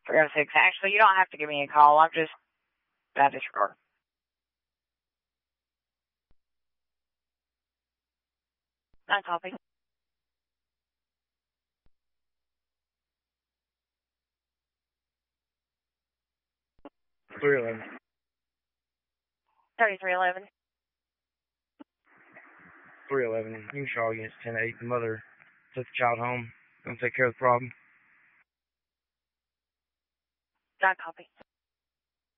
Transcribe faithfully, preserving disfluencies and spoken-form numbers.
three oh six. Actually, you don't have to give me a call. I'm just at the store. I copy. three eleven. thirty-three eleven. three eleven. You can call against ten eight. The mother took the child home. Gonna take care of the problem. I copy.